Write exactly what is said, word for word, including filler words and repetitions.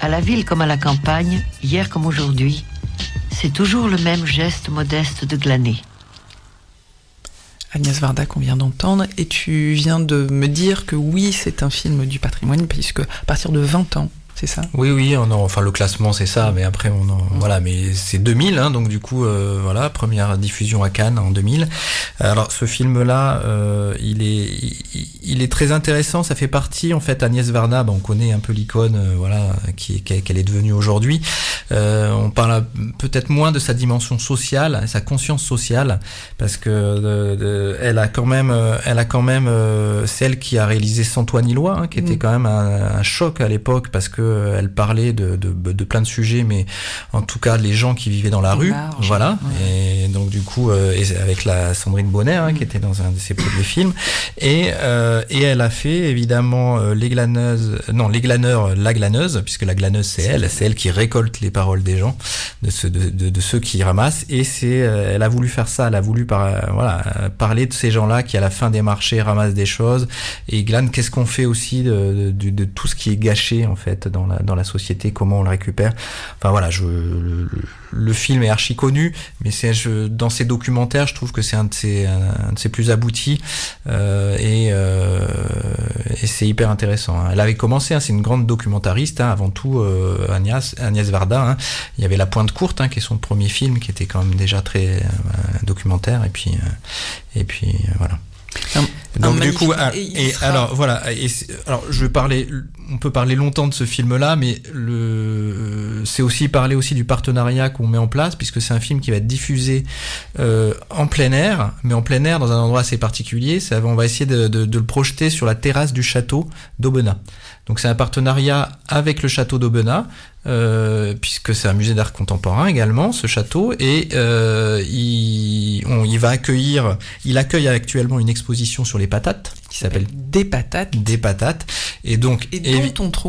À la ville comme à la campagne, hier comme aujourd'hui, c'est toujours le même geste modeste de glaner. Agnès Varda qu'on vient d'entendre, et tu viens de me dire que oui, c'est un film du patrimoine, puisque à partir de vingt ans, c'est ça ? Oui, oui, on en, enfin le classement c'est ça, mais après on en, voilà, mais c'est deux mille, hein, donc du coup euh, voilà, première diffusion à Cannes en deux mille. Alors ce film-là, euh, il est, il, il est très intéressant. Ça fait partie en fait, Agnès Varda, ben, on connaît un peu l'icône, euh, voilà, qui, qu'elle est devenue aujourd'hui. Euh, on parle peut-être moins de sa dimension sociale, sa conscience sociale, parce que de, de, elle a quand même, elle a quand même euh, celle qui a réalisé Sans toi ni loi, hein, qui était quand même un, un choc à l'époque, parce que elle parlait de, de, de plein de sujets, mais en tout cas les gens qui vivaient dans la rue, large, voilà. Ouais. Et donc du coup, euh, et avec la Sandrine Bonnet, hein, mmh. qui était dans un de ses premiers films, et euh, et elle a fait évidemment euh, les glaneuses, non les glaneurs, la glaneuse, puisque la glaneuse c'est elle, c'est elle qui récolte les paroles des gens, de ceux de, de, de ceux qui ramassent, et c'est, euh, elle a voulu faire ça, elle a voulu par, euh, voilà parler de ces gens-là qui à la fin des marchés ramassent des choses et glanent. Qu'est-ce qu'on fait aussi de, de, de tout ce qui est gâché en fait dans la dans la société, comment on le récupère. Enfin voilà, je le, le film est archi connu, mais c'est je, dans ces documentaires, je trouve que c'est un de ses un de ses plus aboutis, euh, et euh, et c'est hyper intéressant. Hein. Elle avait commencé, hein, c'est une grande documentariste, hein, avant tout, euh, Agnès Agnès Varda. Hein. Il y avait La Pointe Courte, hein, qui est son premier film, qui était quand même déjà très euh, documentaire, et puis euh, et puis euh, voilà. Un, Donc un du coup, ah, et, et sera... alors voilà, et alors je vais parler, on peut parler longtemps de ce film-là, mais le, c'est aussi parler aussi du partenariat qu'on met en place, puisque c'est un film qui va être diffusé euh, en plein air, mais en plein air dans un endroit assez particulier. Ça, on va essayer de, de, de le projeter sur la terrasse du château d'Aubenas. Donc c'est un partenariat avec le château d'Aubenas, euh, puisque c'est un musée d'art contemporain également, ce château, et euh, il, on, il va accueillir, il accueille actuellement une exposition sur les patates qui s'appelle Des patates, des patates, et donc et dont on trouve